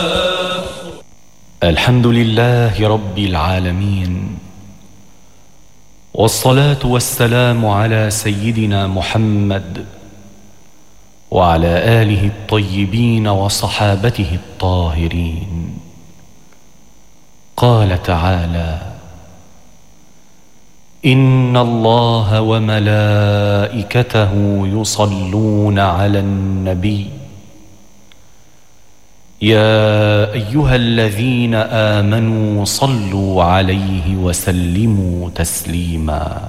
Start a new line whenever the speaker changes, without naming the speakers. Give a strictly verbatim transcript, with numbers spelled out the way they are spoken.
الحمد لله رب العالمين، والصلاة والسلام على سيدنا محمد وعلى آله الطيبين وصحابته الطاهرين. قال تعالى: إن الله وملائكته يصلون على النبي يا أيها الذين آمنوا صلوا عليه وسلموا تسليما.